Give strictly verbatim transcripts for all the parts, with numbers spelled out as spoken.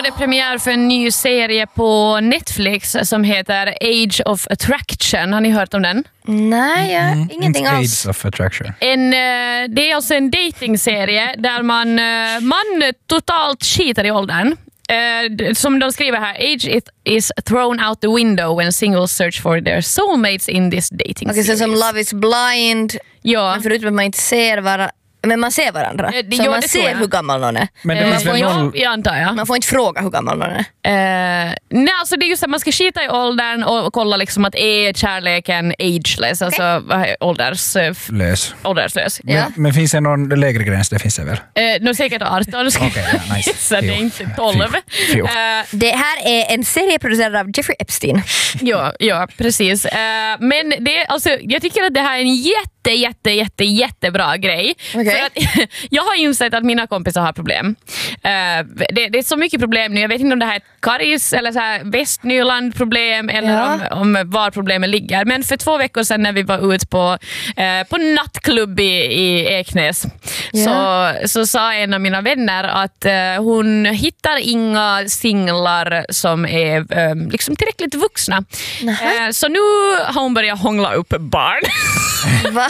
var det premiär för en ny serie på Netflix som heter Age of Attraction. Har ni hört om den? Nej, jag, mm, ingenting alls. Age of Attraction. En, det är alltså en datingserie där man, man totalt skiter i åldern. Uh, som de skriver här, age it is thrown out the window when singles search for their soulmates in this dating okay, series. Så som Love is blind, ja. Men förutom att man inte ser varandra, men man ser varandra. Uh, det, så jo, man ser hur gammal någon är. Men det uh, man, får inte, noll... ja, antar jag. man får inte fråga hur gammal någon är. Uh, nej, alltså det är just att man ska skita i åldern och kolla liksom att är kärleken ageless, alltså okay. ålders... Lös. Ålderslös. Men, ja. men finns det någon lägre gräns? Det finns det väl? Uh, nu säkert arton. Okej, okay, ja, nice. Så det är inte tolv. Uh, det här är en serie producerad av Jeffrey Epstein. ja, ja, precis. Uh, men det, alltså, jag tycker att det här är en jätte, jätte, jätte, jättebra grej. Okay. För att, jag har insett att mina kompisar har problem. Uh, det, det är så mycket problem nu. Jag vet inte om det här är Karis eller så här Västnyland problem eller ja. om, om var problemen ligger. Men för två veckor sedan när vi var ute på, uh, på nattklubb i, i Eknäs ja. så, så sa en av mina vänner att uh, hon hittar inga singlar som är uh, liksom tillräckligt vuxna. Uh, så nu har hon börjat hångla upp barn. Va?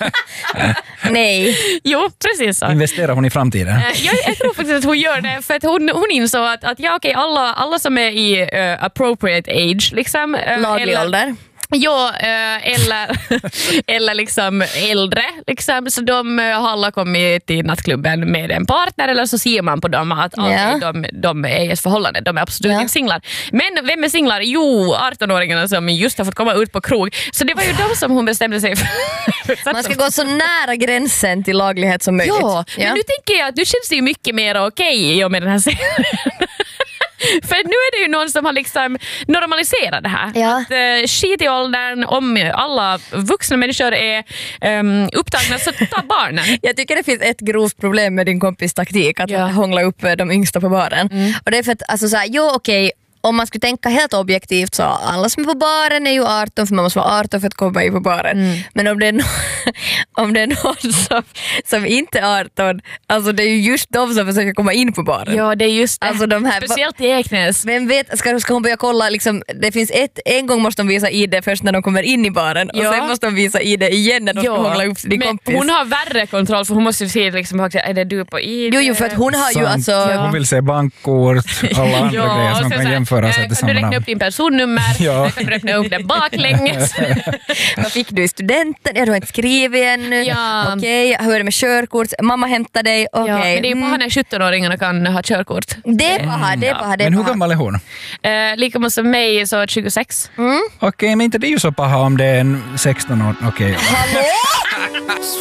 Nej. Jo, precis så. Investerar hon i framtiden? Uh, jag, jag tror faktiskt att hon gör det för att hon, hon insåg att, att ja, okay, alla, alla som är i uh, appropriate age liksom, uh, laglig ålder. Ja, eller, eller liksom äldre. Liksom. Så de har alla kommit till nattklubben med en partner eller så ser man på dem att ja. okay, de, de är i ett förhållande. De är absolut ja. inte singlar. Men vem är singlar? Jo, arton-åringarna som just har fått komma ut på krog. Så det var ju de som hon bestämde sig för. Man ska gå så nära gränsen till laglighet som möjligt. Ja, ja. Men nu tänker jag att nu känns det ju mycket mer okej okay med den här serien. För nu är det ju någon som har liksom normaliserat det här. Ja. Att uh, skit i åldern, om alla vuxna människor är um, upptagna så ta barnen. Jag tycker det finns ett grovt problem med din kompis taktik att ja. hångla upp de yngsta på baren. Mm. Och det är för att, alltså såhär, jo okej okay, om man skulle tänka helt objektivt så alla som är på baren är ju arton för man måste vara arton för att komma in på baren. Mm. Men om det är, no- om det är någon som, som inte är arton, alltså det är ju just de som försöker komma in på baren. Ja, det är just det. Alltså de här, speciellt i Eknäs. Vem vet, ska, ska hon börja kolla liksom, det finns ett, en gång måste de visa I D först när de kommer in i baren ja. och sen måste de visa I D igen när de ja. ska hångla upp sin kompis. Hon har värre kontroll för hon måste ju se liksom, är det du på I D? Jo, jo för att hon har ju alltså... Ja. Hon vill se bankkort, alla andra ja, grejer som kan jämföra sig till samma namn. Kan du räkna upp din personnummer? Ja. Kan du räkna upp det baklänges? Vad fick du i studenten? Ja, du har inte skrivit ännu. Ja. Okej, okay. Hur är det med körkort? Mamma hämtar dig. Okay. Ja, men det är ju paha när sjutton-åringarna kan ha körkort. Det är paha, det är paha. Men hur gammal är hon? Eh, lika många som mig, så tjugosex. Mm. Okej, okay, men inte det är ju så paha om det är en sexton år. Okej. Okay. Hallå,